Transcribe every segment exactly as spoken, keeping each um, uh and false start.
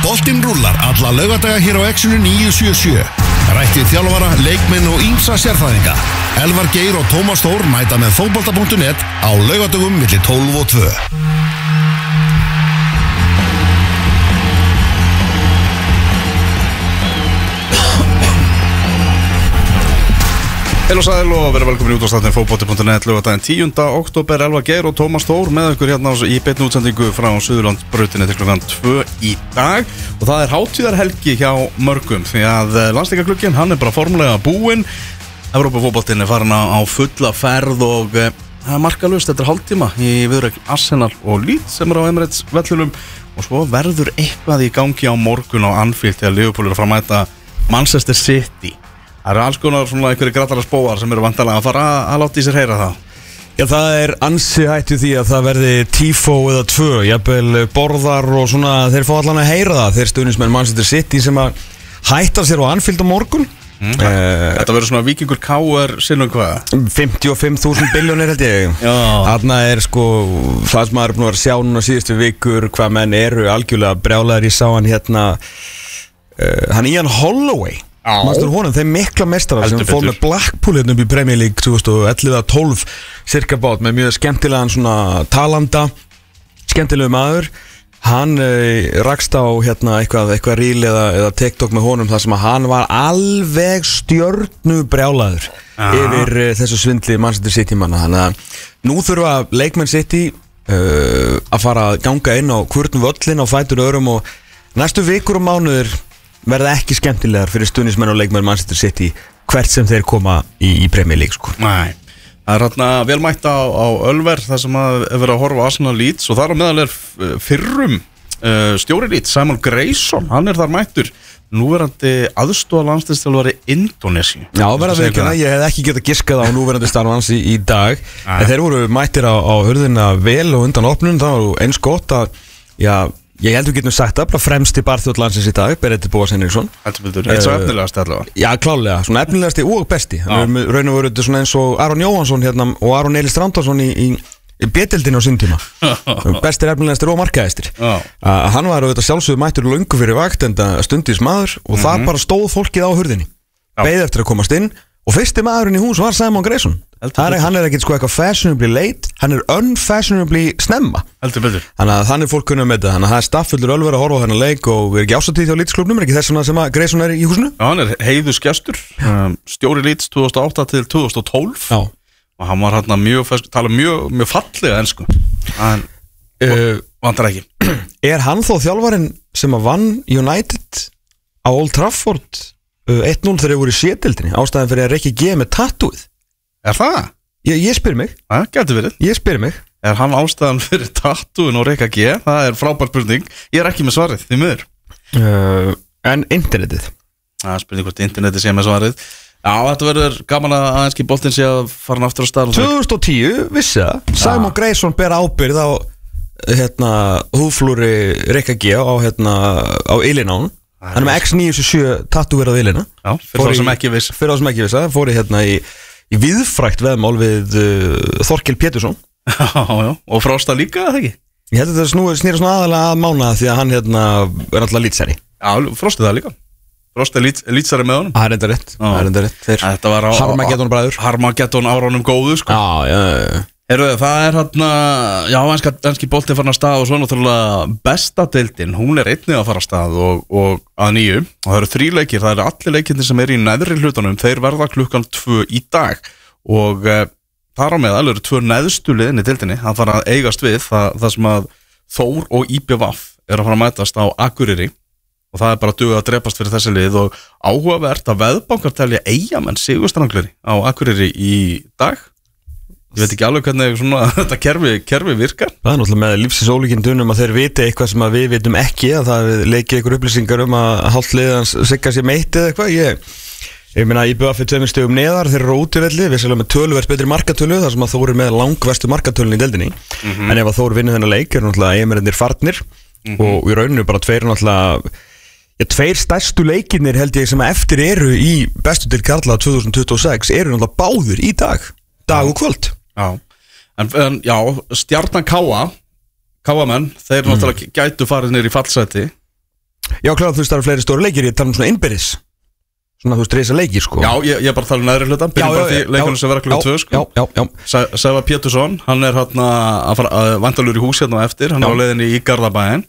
Boltinn rúllar alla laugardaga hér á Exinu níu sjö sjö. Rættið þjálfara, leikmenn og ýmsa sérfræðinga. Elvar Geir og Tómas Þór mæta með fótbolta punktur net á laugardögum milli tólf og tvö. Heil og sæl og verið velkomin út á stafnir fótbolti punktur net laugardaginn tíunda október. Elvar Geir og Tómas Þór með ykkur hérna í beinni útsendingu frá Suðurlandsbrautinni til klukkan tvö í dag. Og það er hátíðarhelgi hjá mörgum því að landsleikjaglugginn hann er bara formulega búinn. Evrópufótboltinn er farin á fulla ferð og það er markalaust eftir hálftíma í viðureign Arsenal og Leeds sem er á Emirates völlunum. Og svo verður eitthvað í gangi á morgun á Anfield þegar Liverpool er að fara að mæta Manchester City. Það eru alls konar svona einhverjir gratara spóar sem eru vantarlega að fara að láta í sér heyra það. Já, það er ansi hættu því að það verði tífó eða tvö, jafnvel borðar og svona, þeir fá allan að heyra það, þeir stuðningsmenn Manchester City sem að hætta sér á Anfield á morgun. Mm. Uh, Þetta verður svona Víkingur K R sinnum hvað? fimmtíu og fimm þúsund billjónir held ég. Já. Þarna er sko, það sem maður er búin að sjá núna síðustu vikur, hvað menn eru algjörlega brjálæðir. Ég sá hann hérna, uh, hann Ian Holloway. Mastur honum, þeim mikla meistarar sem fór með Blackpool hérna upp í Premier League tvö þúsund og ellefu tólf cirka bát með mjög skemmtilegan svona talanda, skemmtilegu maður. Hann eh, rakst á hérna eitthvað, eitthvað reel eða, eða TikTok með honum þar sem að hann var alveg stjörnu brjálaður yfir eh, þessu svindli Manchester City manna. Þannig að nú þurfa leikmenn City uh, að fara að ganga inn á hvern völlin á fætur öðrum og næstu vikur og mánuður verða ekki skemmtilegar fyrir stuðningsmenn og leikmenn Manchester City hvert sem þeir koma í, í Premier League sko. Nei, það er hérna velmætt á, á Ölver þar sem að er verið að horfa á Arsenal Leeds og þar á meðal er fyrrum uh, stjóri Leeds, Simon Grayson, hann er þar mættur, núverandi aðstoða landsliðsþjálfari Indónesíu. Já, verða veikina, ég hef ekki getað giskað á núverandi starfans í, í dag, Æ. en þeir voru mættir á, á hurðina vel og undan opnun, það var eins gott að, já, ég held við getum sagt að bara fremst í barþjóð landsins í dag, Benedikt Bóas Henriksson. Heldur, eitt svo efnilegast allavega. Já, klálega, svona efnilegasti og besti. Við erum raun og veru þetta svona eins og Aron Jóhansson hérna og Aron Elís Strandarsson í, í, í B-deildinni á sinn tíma. Bestir, efnilegastir og markaðistir. Uh, hann var auðvitað sjálfsögðu mættur löngu fyrir vakt en það stundis maður og mm-hmm. það bara stóð fólkið á hurðinni. Beið eftir að komast inn og fyrsti maðurinn í hús var Simon Grayson. Er, hann er ekkert sko eitthvað fashionably late, hann er unfashionably snemma. Heldur betur. Þannig að þannig fólk kunna með þetta. Þannig að það er stafffullur Ölver að horfa á þennan leik og er ekki ásatíð hjá Leeds-klubnum, er ekki þess vegna sem að Grayson er í húsinu? Já, hann er heiðursgestur, um, stjóri Leeds tvö þúsund og átta til tvö þúsund og tólf. Já. Og hann var hérna mjög, tala mjög, mjög fallega ensku. Hann uh, vantar ekki. Er hann þó þjálfarinn sem að vann United á Old Trafford uh, eitt núll þegar þeir voru í sétildinni, ástæðan fyrir að Rikki G með tattooið? Er það? Ég, ég spyr mig. Það getur verið. Ég spyr mig. Er hann ástæðan fyrir tattooin og Rikka G? Það er frábær spurning. Ég er ekki með svarið, því miður. Uh, en internetið? Það er spurning hvort internetið sé með svarið. Já, þetta verður gaman að aðeinski boltinn sé að fara hann aftur á stað. tvö þúsund og tíu, vissi það. Simon ja. Grayson ber ábyrgð á hérna, húflúri Rikka G á, hérna, á Illinois. Hann er með X níu sjö tattooverað Illinois. Já, fyrir þá sem ekki viss. Fyrir þá sem ekki viss, það fór í hérna í í viðfrækt veðmál við uh, Þorkel Pétursson. Já, já, og Frosta líka, það ekki? Ég held að þetta snúið snýra svona aðalega að mána því að hann hérna er alltaf lýtsari. Já, Frosti það líka. Frosti er lýtsari með honum. Það er enda rétt, það er enda rétt. Þeir Þetta var á Harmageddon bræður. Harmageddon áránum góðu, sko. Já, já, já. Heyrðu, það er hérna, já, enski bolti farin að stað og svo náttúrulega besta deildin, hún er einnig að fara að stað og, og að nýju og það eru þrý leikir, það eru allir leikirnir sem er í neðri hlutunum, þeir verða klukkan tvö í dag og e, þar á meðal eru tvö neðstu liðin í deildinni, það fara að eigast við það, það sem að Þór og I B V er að fara að mætast á Akureyri og það er bara dugað að drepast fyrir þessi lið og áhugavert að veðbankar telja Eyjamenn sigurstrangleri á Akureyri í dag. Ég veit ekki alveg hvernig svona, þetta kerfi, kerfi virkar. Það er náttúrulega með lífsins ólíkindunum að þeir viti eitthvað sem að við vitum ekki, að það leiki einhver upplýsingar um að hálft liðans sigga sér meitt eða eitthvað. Ég, ég meina, I B V fyrir tveimur stigum neðar, þeir eru útivelli, við séum með töluvert betri markatölu, þar sem að Þór er með langverstu markatölun í deildinni. Mm-hmm. En ef að Þór vinnur þennan leik, er náttúrulega Eyjamennirnir farnir mm-hmm. og í rauninu bara tveir náttúrulega, ja, tveir stærstu leikirnir held ég sem eftir eru í bestu deild karla tvö þúsund tuttugu og sex eru náttúrulega báðir í dag, dag og kvöld. Já, en, en já, Stjarnan Káa Káamenn, þeir mm. náttúrulega gætu farið niður í fallseti Já, kláð, þú veist, það eru fleiri stóri leikir, ég tala um svona innbyrðis Svona, þú veist, reysa leikir, sko Já, ég, ég bara tala um næri hlutan Byrjum bara því leikunum sem vera klukkan tvö, sko Já, já, já Sævar Pétursson, hann er hérna að fara að vandalur í hús hérna á eftir Hann er á leiðinni í Garðabæinn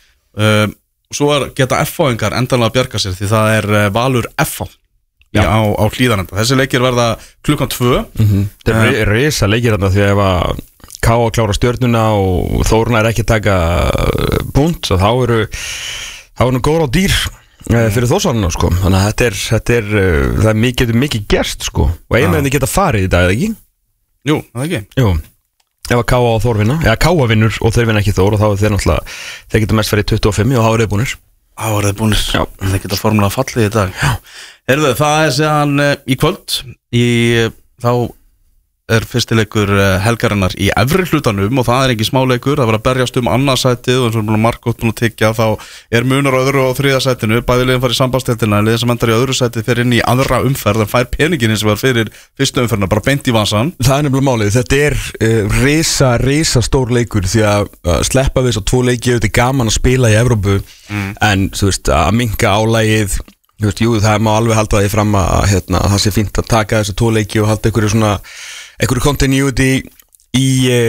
um, Svo er, geta F H-ingar endanlega að bjarga sér Því það er uh, Valur F H á, á Hlíðarenda Þessi leikir verða klukkan tvö mm-hmm. Það er um, reysa leikir hérna Því að ef að K að klára stjörnuna Og Þórna er ekki að taka punkt Þá eru Það var nú góður á dýr uh, fyrir Þórsarana sko. Þannig að þetta er, þetta er uh, það er mikið, mikið gerst sko. Og einmenni geta farið í dag, eða ekki? Jú, það ekki Jú, ef að Káa og Þór vinna Eða Káa vinnur og þeir vinna ekki Þór Og þá er þeir náttúrulega Þeir geta mest farið í tuttugu og fimm og þá eru þeir búnir Þá eru þeir búnir Já. Þeir geta formulega fallið í dag Heyrðu, það er séðan uh, í kvöld í, Þá er fyrstileikur helgarinnar í efri hlutanum og það er ekki smáleikur, það var að berjast um annarsætið og eins og margótt búin að tyggja þá er munur á öðru og þriðja sætinu, bæði liðin fara í sambandstildina en liðin sem endar í öðru sætið fyrir inn í aðra umferð en fær peningin eins og var fyrir fyrstu umferðina, bara beint í vasan. Það er nefnilega málið, þetta er uh, risa, risa stór leikur því að uh, sleppa við þess að tvo leiki auðvitað gaman að spila í Evrópu mm. en þú veist að minka álægið. Þú veist, jú, það má alveg halda því fram að hérna, það sé fínt að taka þessu tvo leiki og halda einhverju svona einhverju continuity í,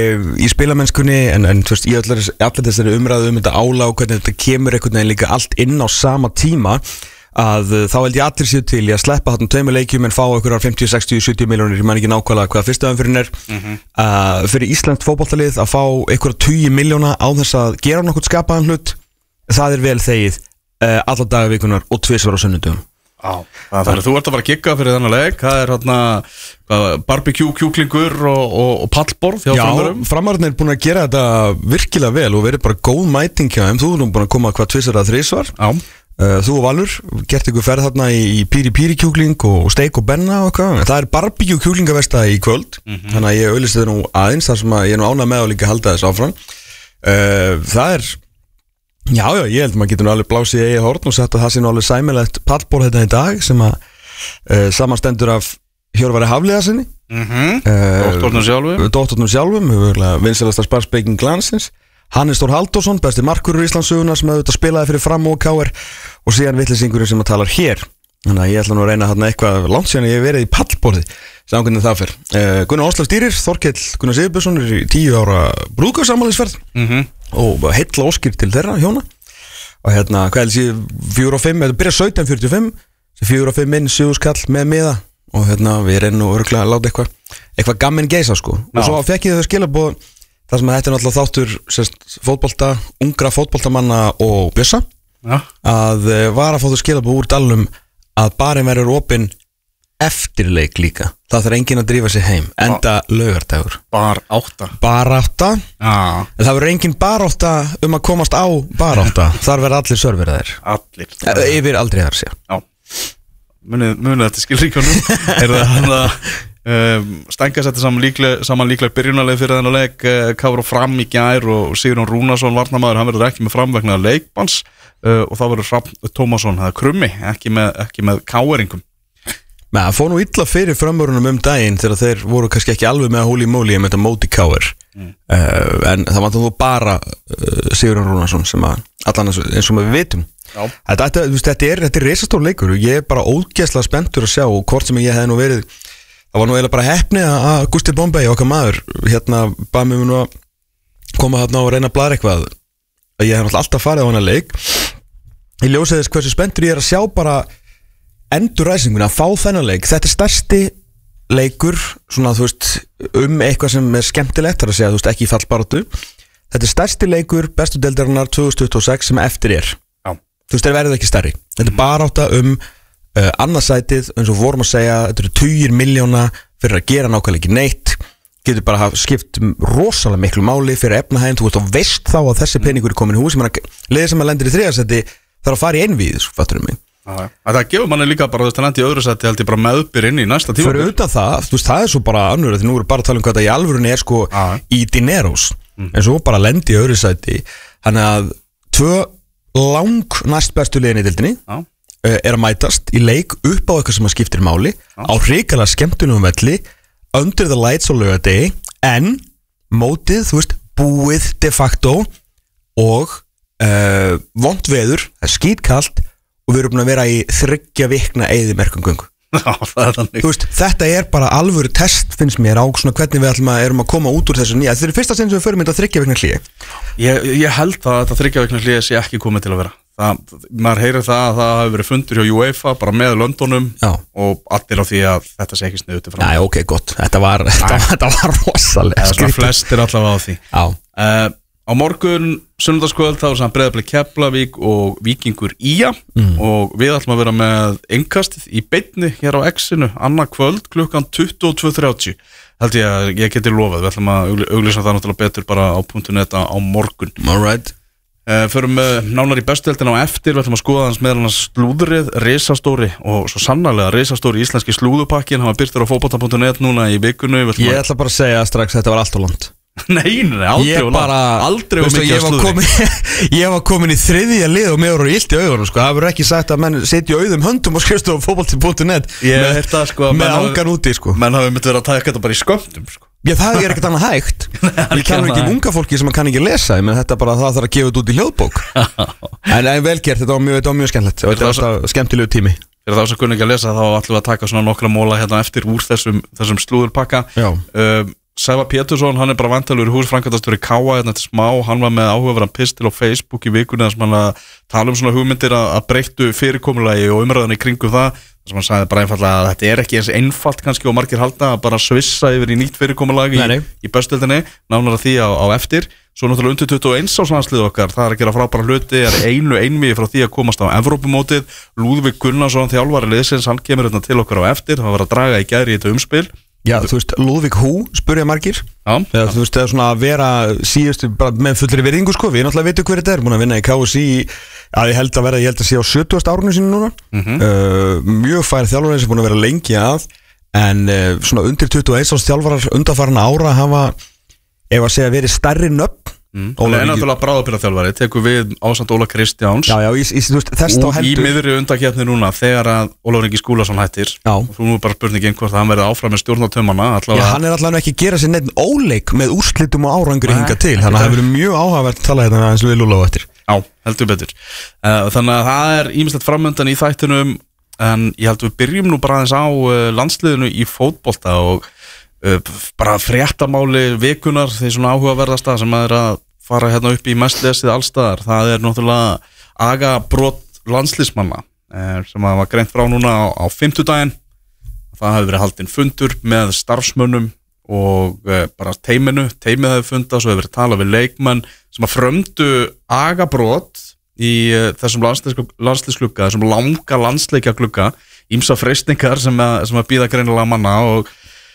í spilamennskunni en, en þú veist, í allir, allir þessari umræðu um þetta álag og hvernig þetta kemur einhvern veginn líka allt inn á sama tíma að þá held ég allir sér til í að sleppa þarna tveimur leikjum en fá einhverjar fimmtíu, sextíu, sjötíu miljónir, ég man ekki nákvæmlega hvað fyrsta umferðin er mm-hmm. uh, fyrir Íslands fótboltalið að fá einhverjar tugi miljóna á þess að gera nokkuð skapaðan hlut, það er vel þegið Uh, alla dagavikunar og tvisvar á sunnudum. Já, það er þú ert að fara að gigga fyrir þennan leik, það er hérna barbecue kjúklingur og, og, og pallborð hjá framarum. Já, framarinn er búin að gera þetta virkilega vel og verið bara góð mæting hjá þeim, þú er nú búin að koma hvað tvisvar að þrisvar. Já. Uh, þú og Valur, gert ykkur ferð þarna í, í píri píri kjúkling og steik og benna og hvað, það er barbecue kjúklingavesta í kvöld, mm-hmm. þannig að ég auðlisti þetta nú aðeins þar sem að ég er nú ánað með að líka halda þess áfram. Uh, það er Já, já, ég held að maður getur nú alveg blásið í eigið horn og sett að það sé nú alveg sæmilegt pallborð þetta í dag sem að uh, samanstendur af Hjörvari Hafliðarsinni mm-hmm. uh, Dóttornum sjálfum Dóttornum sjálfum, vinsalasta sparsbeiking glansins Hannes Þór Halldórsson, besti markvörður Íslandssögunnar sem auðvitað spilaði fyrir Fram og K R og síðan vitleysingurinn sem að talar hér Þannig að ég ætla nú að reyna hérna eitthvað langt síðan ég hef verið í pallborði sem hvernig það fer uh, Gunnar Áslaug stýrir, Þorkell Gunnar Sigurbjörnsson er í tíu ára brúðkaupsafmælisferð mm-hmm. og heilla óskir til þeirra hjóna og hérna, hvað helst ég, fjögur og fimm þetta byrja sautján fjörutíu og fimm fjögur og fimm inn, sjögur skall með miða og hérna, við reynum og örgulega að láta eitthvað eitthvað gamminn geisa sko Já. Og svo fekk ég þau skilabóð þar sem að þetta er náttúrulega þáttur sérst, fótbolta, ungra fótboltamanna og bjössa Já. Að var að fá þau skilabóð úr dalnum að barinn verður opinn eftir leik líka það þarf enginn að drífa sig heim enda laugardagur bar átta bar átta ah. það verður enginn bar átta um að komast á bar átta þar verður allir serveraðir allir e, yfir aldrei þar sé munið, munið þetta skilríkjónum er það hann að um, stænga setja saman líklega, saman líklega byrjunarleik fyrir þennan leik uh, Káur og Fram í gær og Sigurjón Rúnarsson varnarmaður, hann verður ekki með Fram vegna leikbans uh, og þá verður Hrafn Tómasson það er krummi, ekki með, ekki með káeringum Nei, það fór nú illa fyrir framörunum um daginn þegar þeir voru kannski ekki alveg með holy moly með þetta móti káir mm. uh, en það var þú bara uh, Sigurjón Rúnarsson sem að allan eins og við vitum þetta, þetta, þetta er, er reisastór leikur og ég er bara ógeðslega spenntur að sjá og hvort sem ég hef nú verið það var nú eiginlega bara heppni að Gusti Bombay okkar maður hérna bað mér nú að koma hérna og reyna að bladra eitthvað að ég hef alltaf farið á hana leik ég ljósi þess hversu spenntur ég er að sjá bara endurræsinguna að fá þennan leik þetta er stærsti leikur svona þú veist um eitthvað sem er skemmtilegt þar að segja þú veist ekki í fallbaráttu þetta er stærsti leikur bestu deildarinnar tvö þúsund tuttugu og sex sem eftir er Já. Þú veist þeir verður ekki stærri þetta er barátta um uh, annarsætið eins og vorum að segja þetta eru tugir miljóna fyrir að gera nákvæmlega ekki neitt getur bara hafa skipt rosalega miklu máli fyrir efnahæginn þú veist og veist þá að þessi peningur er komin í hús liðið sem að lendir í þriðarsæti þarf að fara í einvíð svo fattur um mig að það gefur manni líka bara þess að lendi í öðru sæti held ég bara meðbyr inn í næsta tíma fyrir utan það, þú veist það er svo bara annur því nú er bara að tala um hvað það í alvörunni er sko Aha. í dineros, mm. en svo bara lendi í öðru sæti þannig að tvö lang næst bestu liðin í dildinni uh, er að mætast í leik upp á eitthvað sem að skiptir máli Já. Á hrikalega skemmtunum velli under the lights á laugardegi en mótið, þú veist, búið de facto og uh, vont veður, það er skítkalt og við erum búin að vera í þriggja vikna eyðimerkungöngu. Já, það er þannig. Þú veist, þetta er bara alvöru test finnst mér á svona hvernig við ætlum að, erum að koma út úr þessu nýja. Þetta er fyrsta sinn sem við förum í þetta þriggja vikna hlýi. Ég, ég held að þetta þriggja vikna hlýi sé ekki komið til að vera. Það, maður heyrir það að það hafi verið fundur hjá UEFA bara með Londonum Já. Og allir á því að þetta sé ekki sniðuð til fram. Já, ok, gott. Þetta var, þetta, þetta var rosalega. Það er flestir allavega á því. Já. Uh, á morgun, sunnudagskvöld, þá er það Breiðablik Keflavík og Víkingur í a mm. og við ætlum að vera með innkastið í beinni hér á X-inu annað kvöld klukkan tuttugu og tvö þrjátíu. Held ég að ég geti lofað. Við ætlum að auglýsa það náttúrulega betur bara á .net á morgun. All right. Uh, förum uh, nánar í bestudeildina á eftir. Við ætlum að skoða hans meðal hans slúðrið risastóri og svo sannarlega risastóri íslenski slúðupakkin. Hann var byrtur á fótbolta punkt net núna í vikunni. Ég ætla bara að segja strax að þetta var allt og langt. Nei, nei, aldrei og bara, aldrei og mikið að slúðri. Ég var komin í þriðja lið og mér voru illt í augunum sko. Það verður ekki sagt að menn setja auðum höndum og skrifstu á fótbolti punkt net með, sko, með angan úti sko. Menn hafi myndið verið að taka þetta bara í skömmtum sko. Já, það er ekkert annað hægt. Ég kann ekki um unga fólki sem kann ekki lesa, menn þetta bara það þarf að gefa þetta út í hljóðbók. En, en velgert, þetta var mjög, þetta var mjög skemmtilegt og þetta var alltaf skemmtilegu tími. Fyrir þá sem kunni ekki að lesa þá ætlum við að taka svona nokkra móla hérna eftir úr þessum, þessum slúðurpakka. uh, Sævar Pétursson, hann er bara vantalur húsframkvæmdastjóri K A hérna til smá. Hann var með áhugaverðan pistil á Facebook í vikunni þar sem hann að tala um svona hugmyndir að, að breyttu fyrirkomulagi og umræðan í kringum það. Þar sem hann sagði bara einfallega að þetta er ekki eins einfalt kannski og margir halda að bara svissa yfir í nýtt fyrirkomulagi í, í bestöldinni. Nánar að því á, á eftir. Svo náttúrulega undir tuttugu og eins ás landslið okkar. Það er að gera frábæra hluti, er einu einvíi frá því að komast á Evrópumótið. Lúðvík Gunnarsson, þjálfari liðsins, hann kemur hérna til okkar á eftir. Það var að draga í gæri í þetta umspil. Já, þú veist, Lúðvík Hú, spurja margir. Já. Eða, þú veist, það er svona að vera síðustu bara með fullri virðingu, sko. Við náttúrulega veitum hver þetta er. Búin að vinna í K S í, að ég held að vera, ég held að sé á sjötugasta árinu sínu núna. Mm-hmm. uh, mjög fær þjálfarar sem búin að vera lengi að. En uh, svona undir tuttugu og eins árs þjálfarar undanfarna ára hafa, ef að segja, verið stærri nöfn. Mm. Það er náttúrulega bráðabirgðaþjálfari, tekur við ásamt Óla Kristjáns. Já, já, í, í, veist, og í miðri undankeppni núna þegar að Ólafur Ingi Skúlason hættir. Já. Og þú nú bara spurningin hvort að hann verði áfram með stjórnartömmana. Já, hann er allavega ekki að gera sér neitt óleik með úrslitum og árangri hinga til. Þannig að það hefur verið mjög áhugavert að tala hérna eins og við Lúla á eftir. Já, heldur betur. Þannig að það er ýmislegt framöndan í þættinum, en ég held við byrjum nú bara aðeins á landsliðinu í fótbolta og bara fréttamáli vikunar, því svona áhugaverðasta sem er að fara hérna upp í mestlesið allstaðar. Það er náttúrulega agabrot landsliðsmanna sem að var greint frá núna á, á fimmtudaginn. Það hefur verið haldinn fundur með starfsmönnum og bara teiminu. Teimið hefur fundað, svo hefur verið talað við leikmenn sem að frömdu agabrot í þessum landsliðsglugga, þessum langa landsleikjaglugga, ýmsa freistningar sem að, sem að bíða greinilega manna og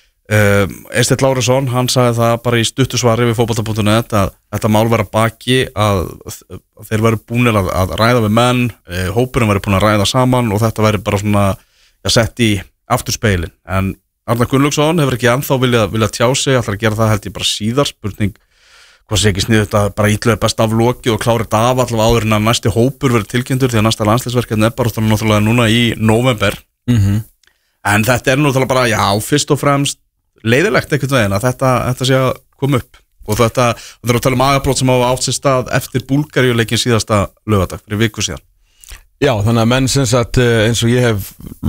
Uh, Eysteinn Lárusson, hann sagði það bara í stuttu svari við fótbolta punkt net að þetta mál vera baki að, að þeir veru búinir að, að ræða við menn, uh, hópurinn veru búin að ræða saman og þetta veri bara svona ja, sett í afturspeilin. En Arnar Gunnlaugsson hefur ekki ennþá viljað, viljað tjá sig, ætlar að gera það held ég bara síðar. Spurning hvað sé ekki sniðut þetta bara ítlulega best af loki og klára þetta af allavega áður en að næsti hópur verið tilkynntur því að næsta landsliðsverkefni er bara náttúrulega núna í nóvember. Mm-hmm. En þetta er náttúrulega bara, já, fyrst og fremst leiðilegt einhvern veginn að þetta, þetta sé að koma upp og þetta, þetta er að tala um agabrot sem á átt sér stað eftir Búlgaríuleikin síðasta laugardag, fyrir viku síðan. Já, þannig að menn sem sagt eins og ég hef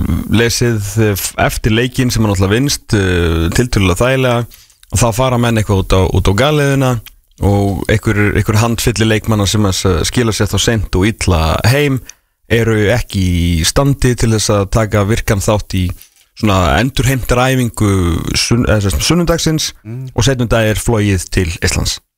lesið eftir leikin sem er náttúrulega vinst tiltölulega þægilega og þá fara menn eitthvað út á, út á galiðina og einhver, einhver handfylli leikmanna sem skila sér þá sent og illa heim eru ekki í standi til þess að taka virkan þátt í svona endurheimtaræfingu sunn, sunnundagsins mm. og setjum dag er flogið til Íslands.